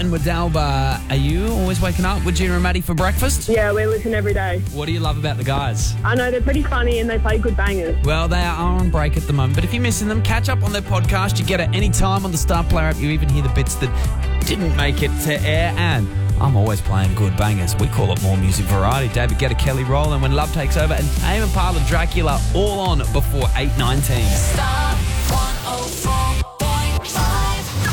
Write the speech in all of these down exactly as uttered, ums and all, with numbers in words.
and Wadalba. Are you always waking up with Gina and Maddie for breakfast? Yeah, we listen every day. What do you love about the guys? I know they're pretty funny and they play good bangers. Well, they are on break at the moment, but if you're missing them, catch up on their podcast. You get it any time on the Star Player app. You even hear the bits that didn't make it to air, and I'm always playing good bangers. We call it more music variety. David Guetta, Kelly Rowland, When Love Takes Over, and Tame Impala, Dracula, all on before eight nineteen. Star one oh four point five.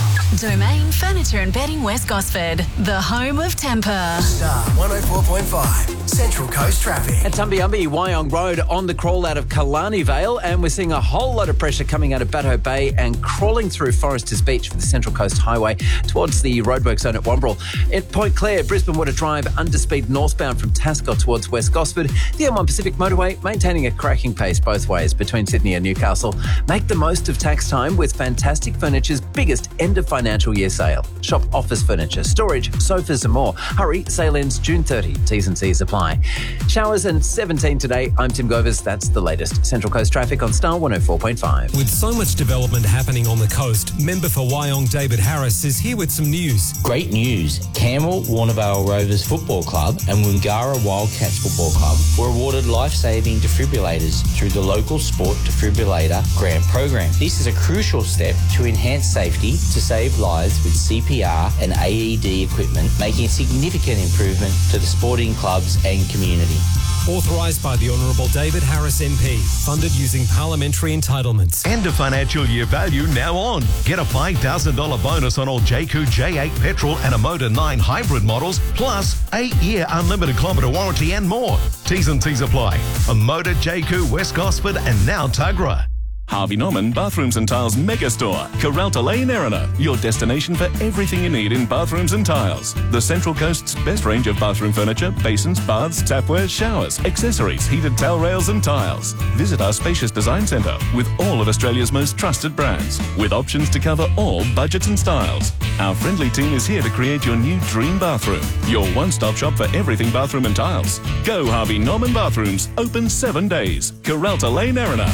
Domain Furniture and Bedding West Gosford, the home of temper. Star one oh four point five, Central Coast traffic. At Tumbiumbi, Wyong Road on the crawl out of Killarney Vale, and we're seeing a whole lot of pressure coming out of Batto Bay and crawling through Foresters Beach for the Central Coast Highway towards the roadwork zone at Wombrel. At Point Clare, Brisbane Water Drive, underspeed northbound from Tascott towards West Gosford. The M one Pacific Motorway maintaining a cracking pace both ways between Sydney and Newcastle. Make the most of tax time with Fantastic Furniture's biggest end of financial year sale. Shop office furniture, storage, sofas and more. Hurry, sale ends June thirtieth. T's and C's apply. Showers and seventeen today. I'm Tim Govers. That's the latest. Central Coast traffic on Star one oh four point five. With so much development happening on the coast, member for Wyong David Harris is here with some news. Great news. Camel Warnervale Rovers Football Club and Wingara Wildcats Football Club were awarded life-saving defibrillators through the local Sport Defibrillator Grant Program. This is a crucial step to enhance safety to save lives with C P R and A E D equipment, making a significant improvement to the sporting clubs and community. Authorised by the Honourable David Harris M P. Funded using parliamentary entitlements. End of financial year value now on. Get a five thousand dollars bonus on all J Q J eight petrol and a Motor nine hybrid models, plus eight-year unlimited kilometre warranty and more. T's and C's apply. A Motor, J Q, West Gosford and now Tuggerah. Harvey Norman Bathrooms and Tiles Megastore, Corralta Lane, Erina. Your destination for everything you need in bathrooms and tiles. The Central Coast's best range of bathroom furniture, basins, baths, tapware, showers, accessories, heated towel rails and tiles. Visit our spacious design centre with all of Australia's most trusted brands, with options to cover all budgets and styles. Our friendly team is here to create your new dream bathroom. Your one-stop shop for everything bathroom and tiles. Go Harvey Norman Bathrooms, open seven days. Corralta Lane, Erina.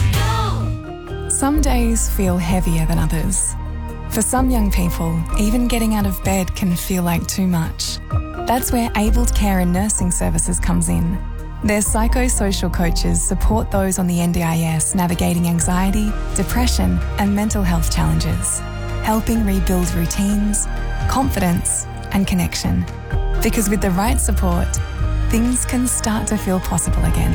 Some days feel heavier than others. For some young people, even getting out of bed can feel like too much. That's where Abled Care and Nursing Services comes in. Their psychosocial coaches support those on the N D I S navigating anxiety, depression and mental health challenges, helping rebuild routines, confidence and connection. Because with the right support, things can start to feel possible again.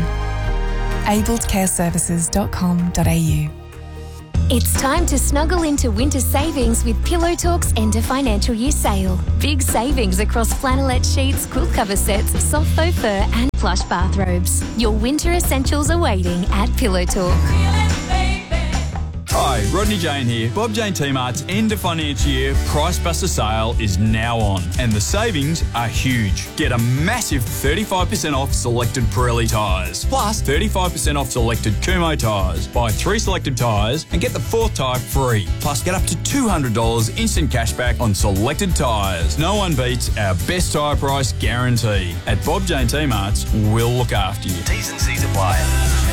abled care services dot com dot a u. It's time to snuggle into winter savings with Pillow Talk's end of financial year sale. Big savings across flannelette sheets, quilt cover sets, soft faux fur and plush bathrobes. Your winter essentials are waiting at Pillow Talk. Hi, Rodney Jane here. Bob Jane T-Mart's end of financial year Price Buster sale is now on, and the savings are huge. Get a massive thirty-five percent off selected Pirelli tyres, plus thirty-five percent off selected Kumho tyres. Buy three selected tyres and get the fourth tyre free. Plus, get up to two hundred dollars instant cashback on selected tyres. No one beats our best tyre price guarantee. At Bob Jane T-Mart's, we'll look after you. T's and C's apply.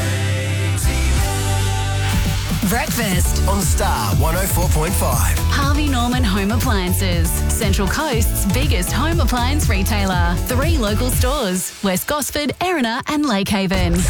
Breakfast on Star one oh four point five. Harvey Norman Home Appliances, Central Coast's biggest home appliance retailer. Three local stores, West Gosford, Erina and Lake Haven.